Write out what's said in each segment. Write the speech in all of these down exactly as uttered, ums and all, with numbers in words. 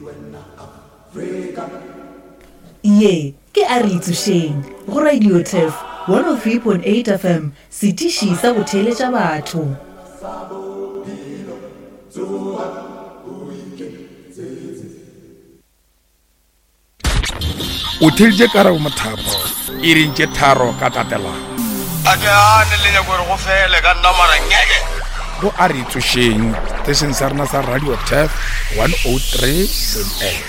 Ye ke Aritsusheng go Radio Tef one oh three point eight F M sitishi sa go theletša batho. O theletše karabo mothapo e rintše tharo ka tatelano a ke ane le nyako re go fele ka nna mara nyeke go Aritsusheng station sa rena sa Radio Tef one oh three point eight.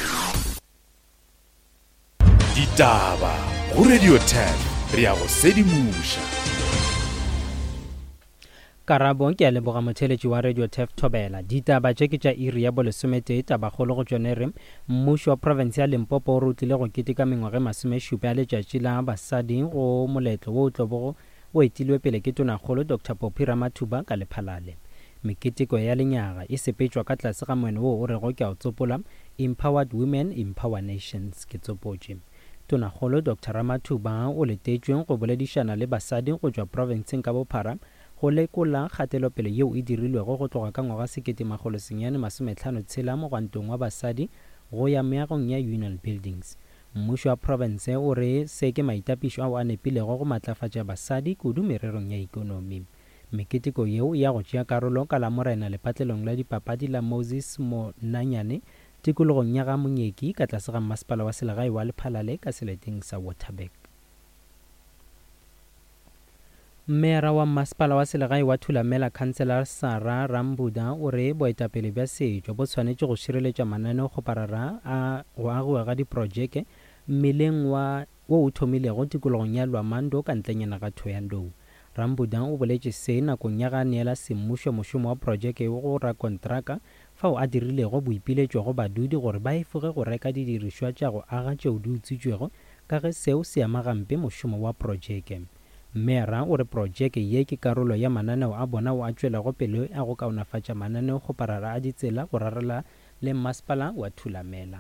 Ditaba go Radio Tef re ya go sedimuša. Karabo ke a leboga motheletši wa Radio Tef Thobela. Ditaba tše ke tša iri ya bolesomete tabagolo go tšone re mmušo wa province ya Limpopo o rutlile go keteka mengwaga masomešupa ya letšatši la basadi go moletlo wo o tlobogo o etilwe pele ke tonakgolo Doctor Phophi Ramathuba ka Lephalale. Meketeko ya lenyaga e sepetšwa ka tlase ga moeno wo o rego ke a o tsopola Empowered Women Empower Nations ke tsopotše. Tonakgolo Doctor Ramathuba o letetšweng go boledišana le basadi go tšwa provinceng ka bophara go lekola kgatelopele yeo e dirilwego go tloga ka ngwaga sekete magolo senyane masomehlano tshela mo gwantong wa basadi go ya meagong ya Union Buildings. Mmušo wa province o re se ke maitapišo ao a nepilego go matlafatša basadi kudu mererong ya ikonomi. Meketeko yeo ya go tšea karolo ka la morena lepatlelong la dipapadi la Moses Monanyane tikologong ya ga Monyeki ka tlase ga masepala wa selegae wa Lephalale ka seleteng sa Waterberg. Mmera wa masepala wa selegae wa Thulamela Councilor Sarah Rambuda o re boetapele bja setšo bo tshwanetše go šireletša mananeo go parara a go agiwa ga diprojeke mmeleng wa wo o thomilego tikologong ya Lwamando ka ntlenyana ga Thohoyandou. Rambuda o boletše se nakong ya ga neela semmušo mošomo wa projeke go ra kontraka fao a dirilego boipiletšo go badudi gore ba efoge go reka didirišwa tša go aga tšeo di utswitšwego ka ge seo se ama gampe mošomo wa projeke. Mmera o re projeke ye ke karolo ya mananeo a bona o a tšwelago pele a go kaonafatša mananeo go parara a ditsela go rarela le masepala wa Thulamela.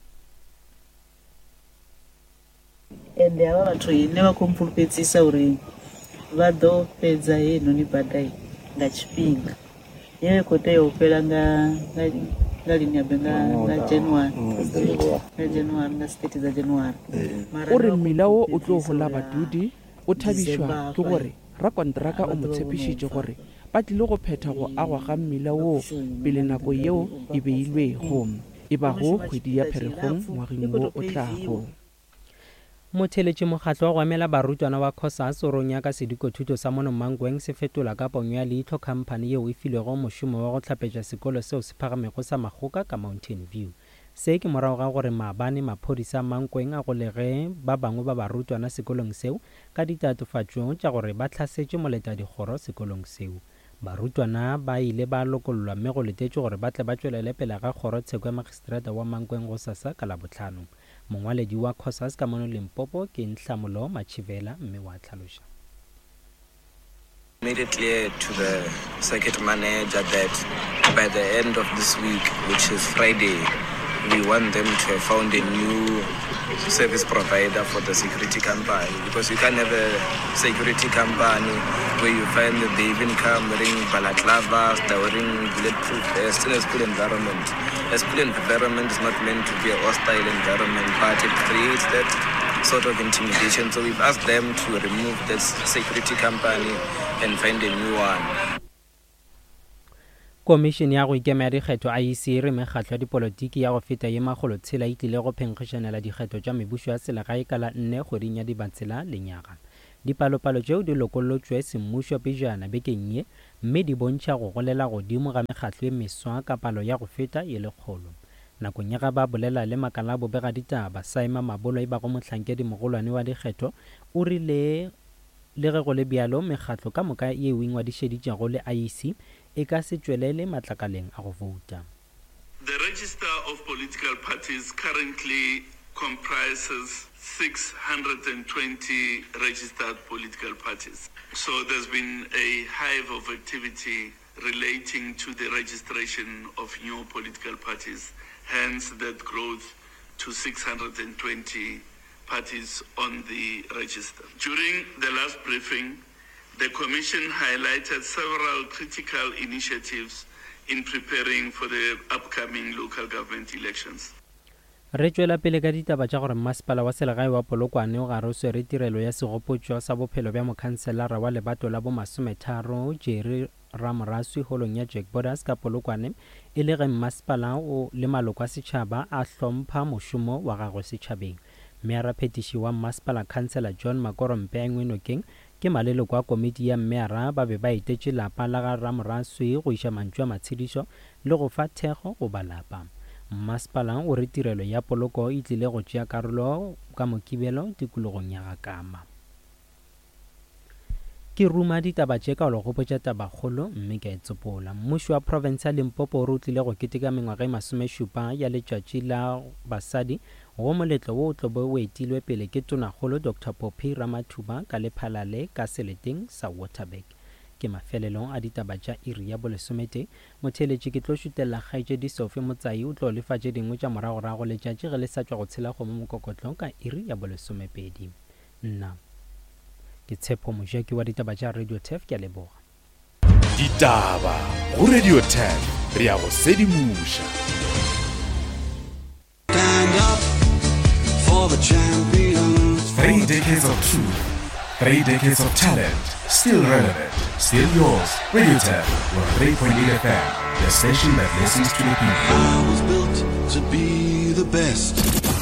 Ende ava vathu ine va kompulupetsisa uri va ḓo fhedza heinoni badai nga tshifhinga yeyo khou tea u fhela nga nga lini ya nga nga January nga January nga state dza January. O re mmila wo o tlo gola badudi o thabišwa ke gore rakontraka o mo tshepišitše gore ba tlile go phetha go agwa ga mmila wo pele nako yeo e beilwego e bago kgwedi ya Pherekgong ngwageng wo o tlago. Motheletši mokgatlo wa go emela barutwana wa COSAS o ronya ka sedikothuto sa mono Mankweng se fetola ka ponyo ya leihlo khamphane yeo e filwego mošomo wa go tlhapetša sekolo seo se phagamego sa Makgoka ka Mountain View. Se ke morago ga gore maabane maphodisa Mankweng a go lege ba bangwe ba barutwana sekolong seo ka ditatofatšo tša gore ba hlasetše moletadikgoro sekolong seo. Barutwana ba ile ba lokollwa mme go letetšwe gore ba tle ba tšwelele pele ga kgoro tsheko ya magistrata wa Mankweng go sasa ka Labohlano. Mongwaledi wa COSAS ka mono Limpopo ke Nhlamolo Machivela mme wa tlhaloša. Made it clear to the circuit manager that by the end of this week, which is Friday, we want them to have found a new service provider for the security company, because you can't have a security company where you find that they even come wearing balaclavas, they're wearing bulletproof vests in a school environment. A school environment is not meant to be a hostile environment, but it creates that sort of intimidation. So we've asked them to remove this security company and find a new one. Komishene ya go ikemela dikgetho I E C re mekgatlo ya dipolotiki ya go feta ye magolo tshela e tlile go phenkgišanela dikgetho tša mebušo ya selegae ka la nne kgweding ya Dibatsela lenyaga. Dipalopalo tšeo di lokolotšwe semmušo pejana bekeng ye mme di bontšha go golela godimo ga mekgatlo e meswa ka palo ya go feta ye lekgolo. Nakong ya ga ba bolela le makala a bobega ditaba Saima Mabolo e bago mohlankedi mogolwane wa dikgetho o rile le ge go le bjalo mekgatlo ka moka ye o ingwadišeditšego le I E C e ka se tšwelele matlakaleng a go vouta. The register of political parties currently comprises six hundred twenty registered political parties. So there's been a hive of activity relating to the registration of new political parties, hence that growth to six hundred twenty parties on the register. During the last briefing, the Commission highlighted several critical initiatives in preparing for the upcoming local government elections. re tswela pele ka ditaba tša gore masepala wa selegae wa Polokwane o gare o swere tirelo ya segopotšo sa bophelo bja mokhanselara wa lebato la bo masometharo Jerry Ramoraswi holong ya Jack Borders ka Polokwane e le ge masepala o le maloko a setšhaba a hlompha mošomo wa gagwe setšhabeng. Meara phetiši wa masepala councillor John Makorompe a ngwenokeng ke maleloko a komiti ya meara ba be ba etetše lapa la ga Ramoraswi go iša mantšu a matshedišo le go fa thekgo go balapa. Masepala o re tirelo ya poloko e tlile go tšea karolo ka mokibelo tikologong ya Gakama. Ke ruma ditaba tše ka go gopotša tabakgolo mme ke a etsopola. Mmušo wa province ya Limpopo o tlile go keteka mengwaga e masomešupa ya letšatši la basadi go moletlo wo o tlo bo o etilwe pele ke tonakgolo Doctor Poppy Ramathuba ka lephalale ka seleteng sa Waterberg. Ke mafelelong a ditaba tša iri ya bolesomete motheletši ke tlo šutela kgaetšedi Sophie Motsai o tlo lefatše dingwe tša moragorago letšatši ge le sa tšwa go tshela go mo mokokotlo ka iri ya bolesomepedi. Nna ke Tshepo Mojaki wa ditaba tša Radio Tef ke a leboga. Ditaba go Radio Tef re ya go sedimuša. Stand up for the champions. Three decades of truth, three decades of talent, still relevant, still yours. Radio Tef one oh three point eight F M, the station that listens to the people. I was built to be the best.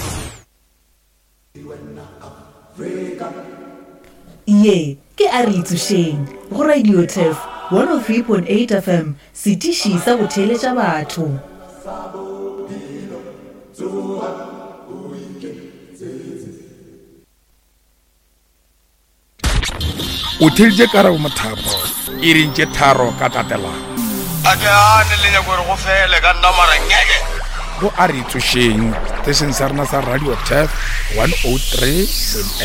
Ye ke a re itsošeng go Radio Tef one oh three point eight F M setiši sa go theletša batho. O theletše karabo mothapo e rintše tharo ka tatelano. A ke ane le nyako re go fele ka nna mara nyeke. Go a re itsošeng station sa rena sa Radio Tef one oh three point eight.